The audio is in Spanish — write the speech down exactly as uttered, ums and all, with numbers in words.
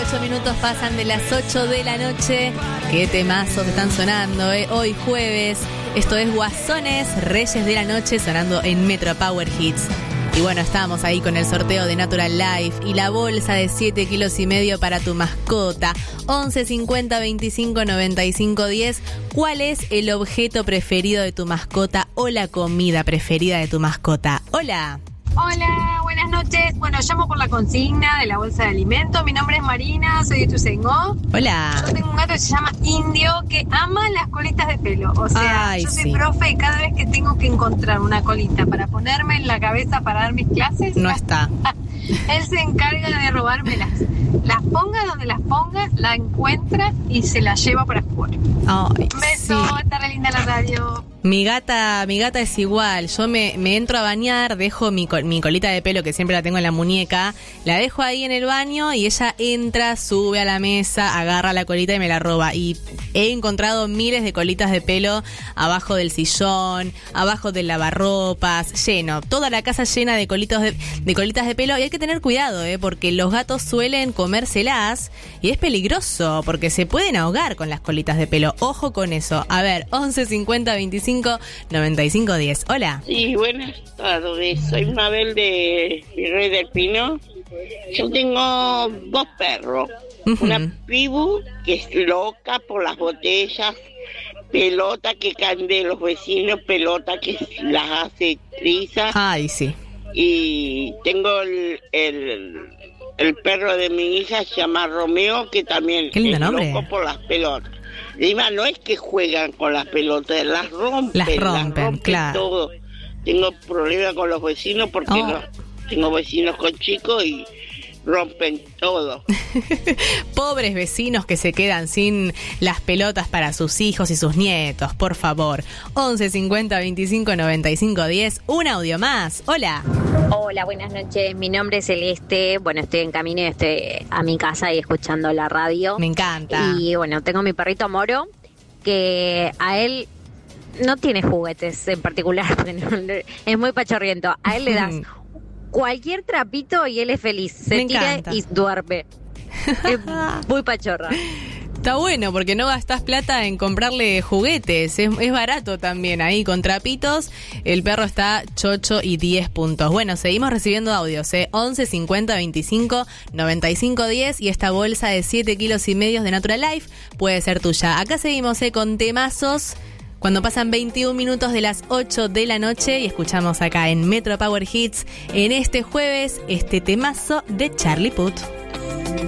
ocho minutos pasan de las ocho de la noche. Qué temazos están sonando, ¿eh? Hoy jueves. Esto es Guasones, Reyes de la Noche, sonando en Metro Power Hits. Y bueno, estamos ahí con el sorteo de Natural Life y la bolsa de siete kilos y medio para tu mascota. once cincuenta veinticinco noventa y cinco diez. ¿Cuál es el objeto preferido de tu mascota o la comida preferida de tu mascota? Hola. Hola, buenas noches. Bueno, llamo por la consigna de la bolsa de alimentos. Mi nombre es Marina, soy de Ituzaingó. Hola. Yo tengo un gato que se llama Indio, que ama las colitas de pelo. O sea, Ay, yo soy sí. profe y cada vez que tengo que encontrar una colita para ponerme en la cabeza para dar mis clases, No está. él se encarga de robármelas. Las ponga donde las ponga, la encuentra y se la lleva para afuera. Ay, Un beso, sí. está re linda la radio. Mi gata, mi gata es igual. Yo me, me entro a bañar, dejo mi, col- mi colita de pelo, que siempre la tengo en la muñeca, la dejo ahí en el baño y ella entra, sube a la mesa, agarra la colita y me la roba. Y he encontrado miles de colitas de pelo abajo del sillón, abajo del lavarropas, lleno. Toda la casa llena de colitos de, de colitas de pelo. Y hay que tener cuidado, ¿eh? Porque los gatos suelen comérselas y es peligroso porque se pueden ahogar con las colitas de pelo. Ojo con eso. A ver, once cincuenta veinticinco noventa y cinco diez. Hola. Sí, buenas tardes. Soy Mabel de Virrey del Pino. Yo tengo dos perros. Ujú. Una pibu que es loca por las botellas, pelota que caen de los vecinos, pelota que las hace trizas. Ay, sí. Y tengo el, el, el perro de mi hija, se llama Romeo, que también Qué lindo es nombre. loco por las pelotas. Encima no es que juegan con las pelotas, las rompen, Las rompen, claro. todo. Tengo problemas con los vecinos porque Oh. no, tengo vecinos con chicos y rompen todo. Pobres vecinos que se quedan sin las pelotas para sus hijos y sus nietos, por favor. once cincuenta veinticinco noventa y cinco diez. Un audio más. Hola. Hola, buenas noches. Mi nombre es Celeste. Bueno, estoy en camino y estoy a mi casa y escuchando la radio. Me encanta. Y bueno, tengo mi perrito Moro, que a él no tiene juguetes en particular, porque no le- es muy pachorriento. A él le das cualquier trapito y él es feliz. Se Me tira encanta. y duerme. Es muy pachorra. Está bueno porque no gastás plata en comprarle juguetes. Es, es barato también ahí con trapitos. El perro está chocho y diez puntos. Bueno, seguimos recibiendo audios, ¿eh? once cincuenta veinticinco noventa y cinco diez. Y esta bolsa de siete kilos y medio de Natural Life puede ser tuya. Acá seguimos, ¿eh? Con temazos. Cuando pasan veintiún minutos de las ocho de la noche y escuchamos acá en Metro Power Hits en este jueves este temazo de Charlie Puth.